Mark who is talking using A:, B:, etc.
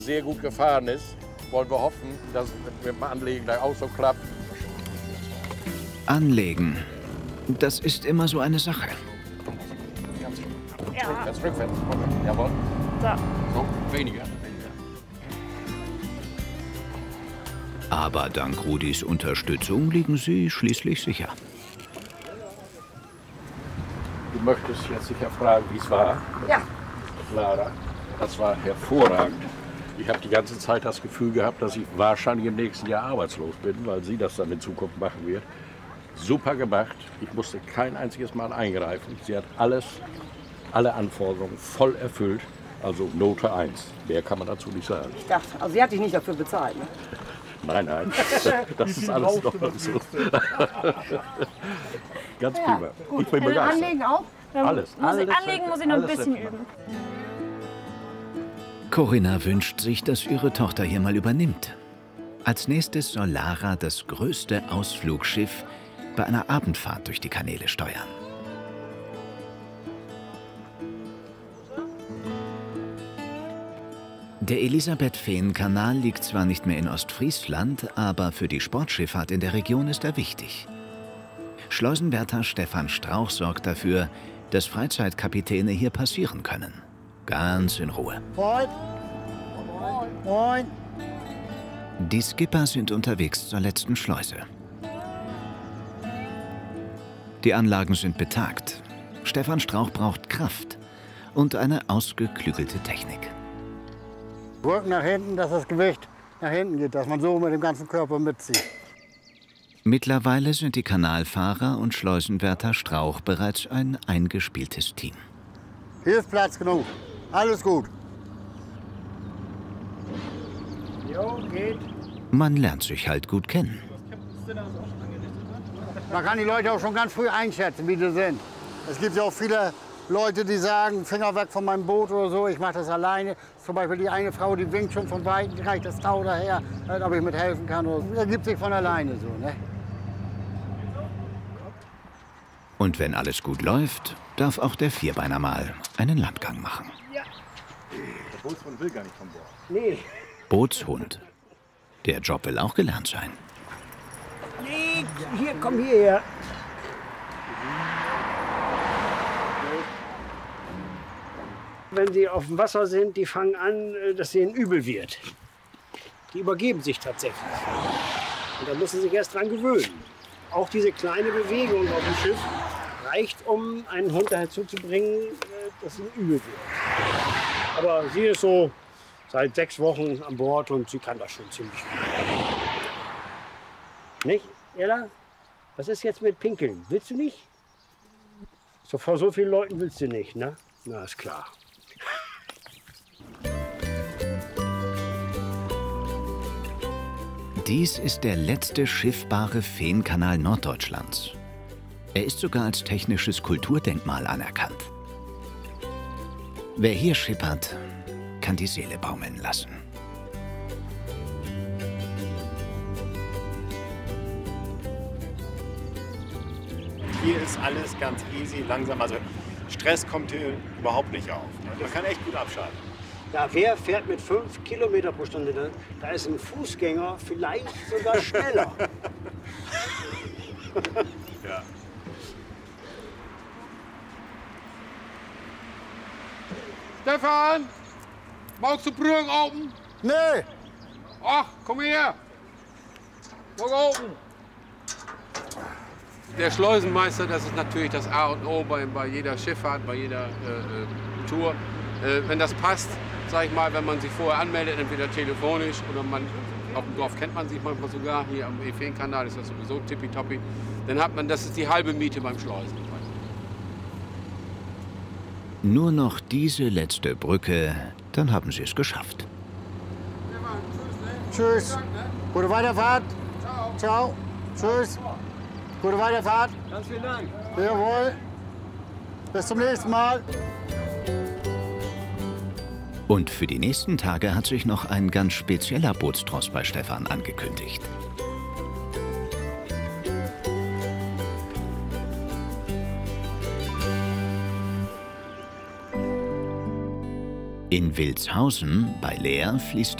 A: sehr gut gefahren ist, wollen wir hoffen, dass es mit dem Anlegen gleich auch so klappt.
B: Anlegen, das ist immer so eine Sache.
A: Ja. Rückwärts, rückwärts. Jawohl. So, weniger.
B: Aber dank Rudis Unterstützung liegen sie schließlich sicher.
A: Du möchtest jetzt sicher fragen, wie es war?
C: Ja.
A: Lara, das war hervorragend. Ich habe die ganze Zeit das Gefühl gehabt, dass ich wahrscheinlich im nächsten Jahr arbeitslos bin, weil sie das dann in Zukunft machen wird. Super gemacht. Ich musste kein einziges Mal eingreifen. Sie hat alle Anforderungen voll erfüllt. Also Note 1. Mehr kann man dazu nicht sagen.
C: Ich dachte, also sie hat dich nicht dafür bezahlt, ne?
A: Nein, nein. Das ist alles noch so. Ganz prima.
C: Gut.
A: Ich bin begeistert.
C: Anlegen auch?
A: Alles.
D: Anlegen muss ich noch ein bisschen üben.
B: Corinna wünscht sich, dass ihre Tochter hier mal übernimmt. Als nächstes soll Lara das größte Ausflugsschiff bei einer Abendfahrt durch die Kanäle steuern. Der Elisabeth-Fehn-Kanal liegt zwar nicht mehr in Ostfriesland, aber für die Sportschifffahrt in der Region ist er wichtig. Schleusenwärter Stefan Strauch sorgt dafür, dass Freizeitkapitäne hier passieren können. Ganz in Ruhe.
E: Moin. Moin.
B: Die Skipper sind unterwegs zur letzten Schleuse. Die Anlagen sind betagt. Stefan Strauch braucht Kraft und eine ausgeklügelte Technik.
E: Rücken nach hinten, dass das Gewicht nach hinten geht, dass man so mit dem ganzen Körper mitzieht.
B: Mittlerweile sind die Kanalfahrer und Schleusenwärter Strauch bereits ein eingespieltes Team.
E: Hier ist Platz genug. Alles gut. Jo, geht.
B: Man lernt sich halt gut kennen.
E: Man kann die Leute auch schon ganz früh einschätzen, wie sie sind. Es gibt ja auch viele Leute, die sagen, Finger weg von meinem Boot oder so, ich mache das alleine. Zum Beispiel die eine Frau, die winkt schon von Weitem, reicht das Tau daher, ob ich mithelfen kann. Das ergibt sich von alleine so, ne?
B: Und wenn alles gut läuft, darf auch der Vierbeiner mal einen Landgang machen.
F: Ja. Der Bootshund will gar nicht von Bord.
E: Nee.
B: Bootshund. Der Job will auch gelernt sein.
E: Nee, hier, komm hierher.
G: Wenn sie auf dem Wasser sind, die fangen an, dass ihnen übel wird. Die übergeben sich tatsächlich. Und da müssen sie sich erst dran gewöhnen. Auch diese kleine Bewegung auf dem Schiff reicht, um einen Hund dazu zu bringen, dass ihm übel wird. Aber sie ist so seit 6 Wochen an Bord und sie kann das schon ziemlich gut. Nicht, Ella? Was ist jetzt mit Pinkeln? Willst du nicht? So vor so vielen Leuten willst du nicht, ne? Na, ist klar.
B: Dies ist der letzte schiffbare Feenkanal Norddeutschlands. Er ist sogar als technisches Kulturdenkmal anerkannt. Wer hier schippert, kann die Seele baumeln lassen.
F: Hier ist alles ganz easy, langsam. Also Stress kommt hier überhaupt nicht auf. Man kann echt gut abschalten.
G: Ja, wer fährt mit 5 Kilometer pro Stunde? Da ist ein Fußgänger vielleicht sogar schneller.
F: Ja.
A: Stefan, magst du Brücken oben?
E: Nee.
A: Ach, komm her. Brücken oben. Der Schleusenmeister, das ist natürlich das A und O bei jeder Schifffahrt, bei jeder Tour. Wenn das passt, sag ich mal, wenn man sich vorher anmeldet, entweder telefonisch oder man, auf dem Dorf kennt man sich manchmal sogar, hier am Feenkanal ist das sowieso tippitoppi, dann hat man, das ist die halbe Miete beim Schleusen.
B: Nur noch diese letzte Brücke, dann haben sie es geschafft.
E: Tschüss. Gute Weiterfahrt. Ciao. Tschüss. Gute Weiterfahrt.
G: Ganz vielen Dank.
E: Jawohl. Bis zum nächsten Mal.
B: Und für die nächsten Tage hat sich noch ein ganz spezieller Bootstross bei Stefan angekündigt. In Wilshausen bei Leer fließt